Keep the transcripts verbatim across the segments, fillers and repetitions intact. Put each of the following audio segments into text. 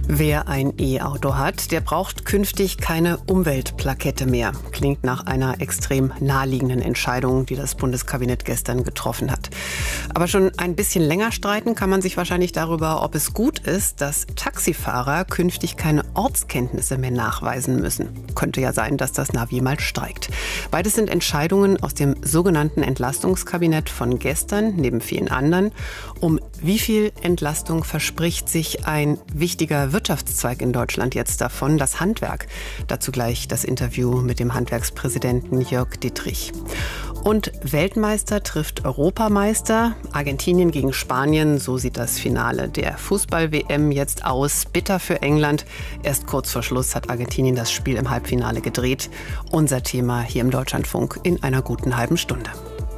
Wer ein E-Auto hat, der braucht künftig keine Umweltplakette mehr. Klingt nach einer extrem naheliegenden Entscheidung, die das Bundeskabinett gestern getroffen hat. Aber schon ein bisschen länger streiten kann man sich wahrscheinlich darüber, ob es gut ist, dass Taxifahrer künftig keine Ortskenntnisse mehr nachweisen müssen. Könnte ja sein, dass das Navi mal streikt. Beides sind Entscheidungen aus dem sogenannten Entlastungskabinett von gestern, neben vielen anderen. Um wie viel Entlastung verspricht sich ein wichtiger Wirtschaftszweig in Deutschland jetzt davon, das Handwerk? Dazu gleich das Interview mit dem Handwerkspräsidenten Jörg Dittrich. Und Weltmeister trifft Europameister. Argentinien gegen Spanien, so sieht das Finale der Fußball-W M jetzt aus. Bitter für England. Erst kurz vor Schluss hat Argentinien das Spiel im Halbfinale gedreht. Unser Thema hier im Deutschlandfunk in einer guten halben Stunde.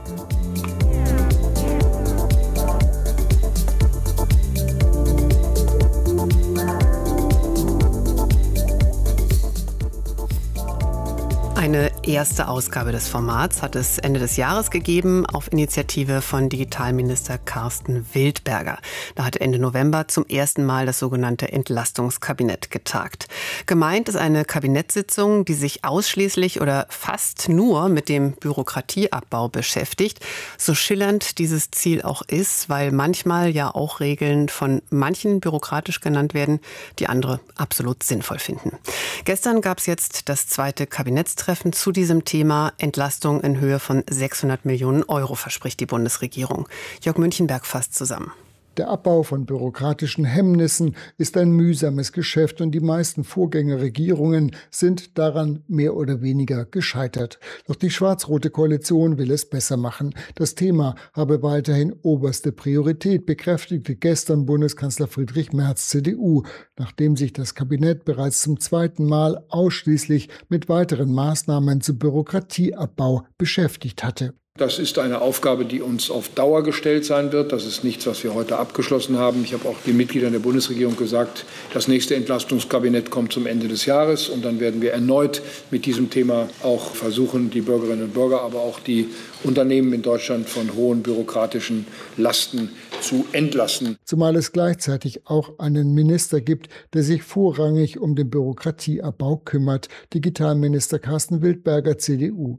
Eine erste Ausgabe des Formats hat es Ende des Jahres gegeben, auf Initiative von Digitalminister Carsten Wildberger. Da hat Ende November zum ersten Mal das sogenannte Entlastungskabinett getagt. Gemeint ist eine Kabinettssitzung, die sich ausschließlich oder fast nur mit dem Bürokratieabbau beschäftigt. So schillernd dieses Ziel auch ist, weil manchmal ja auch Regeln von manchen bürokratisch genannt werden, die andere absolut sinnvoll finden. Gestern gab es jetzt das zweite Kabinettstreffen zu diesem Thema. Entlastung in Höhe von sechshundert Millionen Euro verspricht die Bundesregierung. Jörg Münchenberg fasst zusammen. Der Abbau von bürokratischen Hemmnissen ist ein mühsames Geschäft und die meisten Vorgängerregierungen sind daran mehr oder weniger gescheitert. Doch die schwarz-rote Koalition will es besser machen. Das Thema habe weiterhin oberste Priorität, bekräftigte gestern Bundeskanzler Friedrich Merz, C D U, nachdem sich das Kabinett bereits zum zweiten Mal ausschließlich mit weiteren Maßnahmen zum Bürokratieabbau beschäftigt hatte. Das ist eine Aufgabe, die uns auf Dauer gestellt sein wird. Das ist nichts, was wir heute abgeschlossen haben. Ich habe auch den Mitgliedern der Bundesregierung gesagt, das nächste Entlastungskabinett kommt zum Ende des Jahres. Und dann werden wir erneut mit diesem Thema auch versuchen, die Bürgerinnen und Bürger, aber auch die Unternehmen in Deutschland von hohen bürokratischen Lasten zu entlasten. Zumal es gleichzeitig auch einen Minister gibt, der sich vorrangig um den Bürokratieabbau kümmert. Digitalminister Carsten Wildberger, C D U.